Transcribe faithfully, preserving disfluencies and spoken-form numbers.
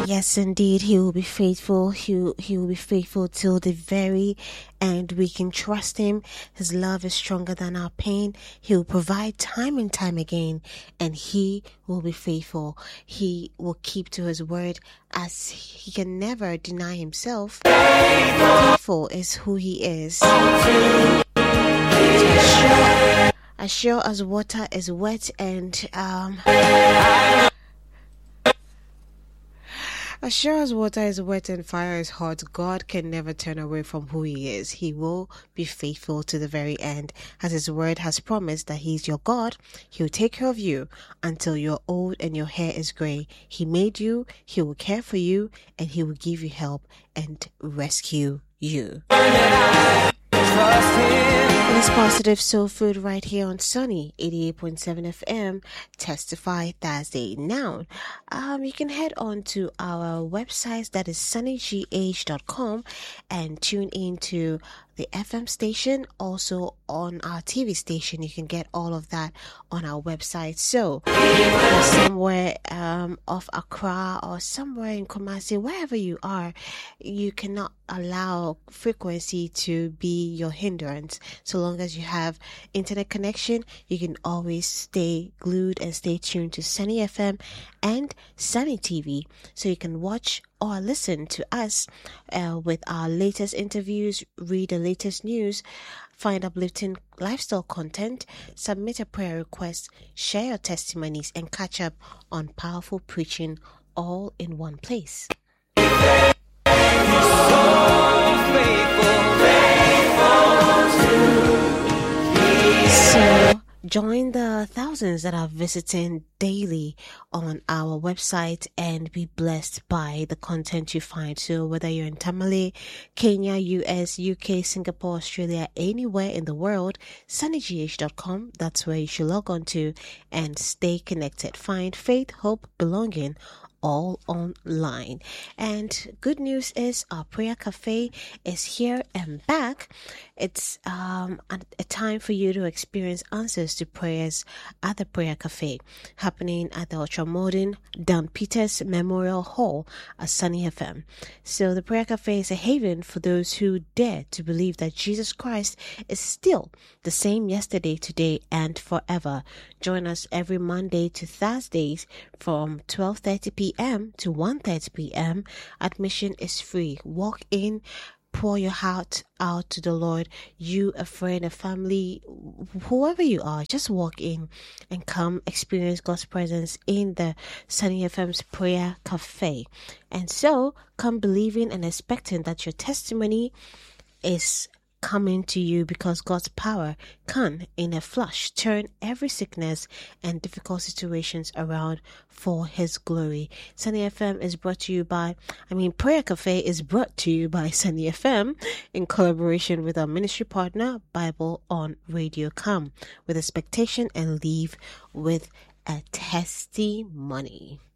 Yes, indeed, he will be faithful. He will, he will be faithful till the very end. We can trust him. His love is stronger than our pain. He will provide time and time again, and he will be faithful. He will keep to his word, as he can never deny himself. Faithful is who he is. As sure as water is wet and um As sure as water is wet and fire is hot, God can never turn away from who he is. He will be faithful to the very end. As his word has promised that he is your God, he will take care of you until you're old and your hair is gray. He made you, he will care for you, and he will give you help and rescue you. It is Positive Soul Food right here on Sunny eighty-eight point seven F M, Testify Thursday. Now, um, you can head on to our website, that is sunny g h dot com, and tune in to the F M station. Also on our T V station, you can get all of that on our website. So, if you're somewhere um, off Accra or somewhere in Kumasi, wherever you are, you cannot allow frequency to be your hindrance. So long as you have internet connection, you can always stay glued and stay tuned to Sunny F M and Sunny T V, so you can watch or listen to us uh, with our latest interviews, read the latest news, find uplifting lifestyle content, submit a prayer request, share your testimonies, and catch up on powerful preaching, all in one place. So join the thousands that are visiting daily on our website and be blessed by the content you find. So whether you're in Tamale, Kenya, U S, U K, Singapore, Australia, anywhere in the world, sunny g h dot com, that's where you should log on to and stay connected. Find faith, hope, belonging, all online. And good news is our prayer cafe is here and back. It's um a, a time for you to experience answers to prayers at the prayer cafe, happening at the ultramodern Dan Peters Memorial Hall at Sunny F M. So the prayer cafe is a haven for those who dare to believe that Jesus Christ is still the same yesterday, today, and forever. Join us every Monday to Thursdays from twelve thirty p.m. to one thirty p.m. Admission is free. Walk in, pour your heart out to the Lord. You, a friend, a family, whoever you are, just walk in and come experience God's presence in the Sunny F M's prayer cafe. And so come believing and expecting that your testimony is coming to you, because God's power can in a flash turn every sickness and difficult situations around for his glory. Sunny F M is brought to you by, I mean, Prayer Cafe is brought to you by Sunny F M in collaboration with our ministry partner, Bible on Radio. Come with expectation and leave with a testimony.